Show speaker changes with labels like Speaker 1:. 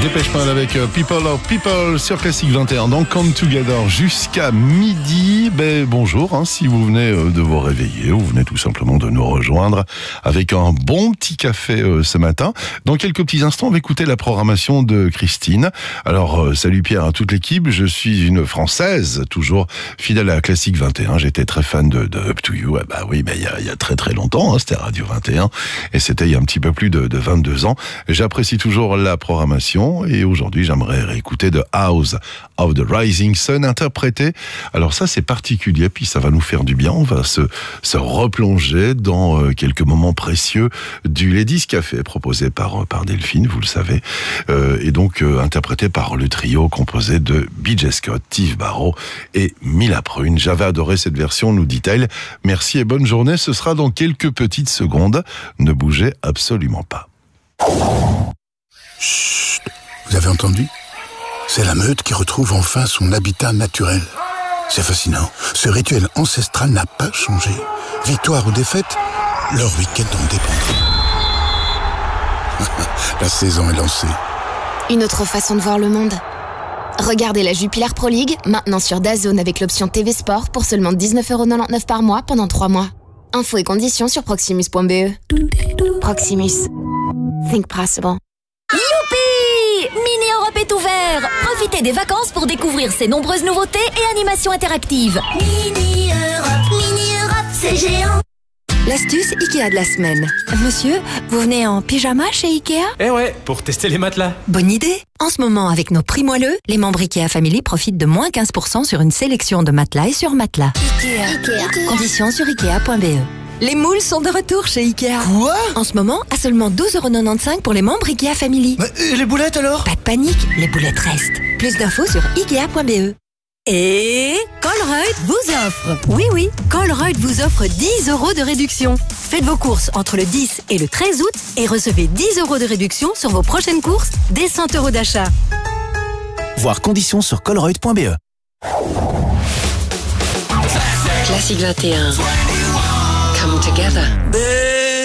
Speaker 1: Dépêche Mode avec People of People sur Classic 21. Donc Come Together jusqu'à midi. Bonjour, si vous venez de vous réveiller, vous venez tout simplement de nous rejoindre avec un bon petit café ce matin. Dans quelques petits instants, on va écouter la programmation de Christine. Alors, salut Pierre à toute l'équipe. Je suis une Française, toujours fidèle à Classic 21. J'étais très fan de Up to You. Il y a très très longtemps, c'était Radio 21. Et c'était il y a un petit peu plus de 22 ans. J'apprécie toujours la programmation. Et aujourd'hui, j'aimerais réécouter The House of the Rising Sun interprété. Alors ça, c'est particulier, puis ça va nous faire du bien. On va se replonger dans quelques moments précieux du Ladies Café proposé par Delphine, vous le savez, et donc interprété par le trio composé de B.J. Scott, Steve Barrow et Mila Prune. J'avais adoré cette version, nous dit-elle. Merci et bonne journée. Ce sera dans quelques petites secondes. Ne bougez absolument pas.
Speaker 2: Chut. Vous avez entendu ? C'est la meute qui retrouve enfin son habitat naturel. C'est fascinant. Ce rituel ancestral n'a pas changé. Victoire ou défaite, leur week-end en dépend. La saison est lancée.
Speaker 3: Une autre façon de voir le monde. Regardez la Jupiler Pro League, maintenant sur DAZN avec l'option TV Sport pour seulement 19,99€ par mois pendant 3 mois. Infos et conditions sur proximus.be. Proximus. Think possible.
Speaker 4: Mini Europe est ouvert. Profitez des vacances pour découvrir ses nombreuses nouveautés et animations interactives.
Speaker 5: Mini Europe, c'est géant.
Speaker 6: L'astuce Ikea de la semaine. Monsieur, vous venez en pyjama chez Ikea ?
Speaker 7: Eh ouais, pour tester les matelas.
Speaker 6: Bonne idée. En ce moment, avec nos prix moelleux, les membres Ikea Family profitent de moins 15% sur une sélection de matelas et sur matelas. Ikea. Conditions sur Ikea.be. Les moules sont de retour chez Ikea.
Speaker 8: Quoi ?
Speaker 6: En ce moment, à seulement 12,95€ pour les membres Ikea Family.
Speaker 8: Et les boulettes alors ?
Speaker 6: Pas de panique, les boulettes restent. Plus d'infos sur Ikea.be. Et Colruyt vous offre. Oui, Colruyt vous offre 10€ de réduction. Faites vos courses entre le 10 et le 13 août et recevez 10€ de réduction sur vos prochaines courses dès 100€ d'achat.
Speaker 8: Voir conditions sur colruyt.be.
Speaker 9: Classic 21. Come together.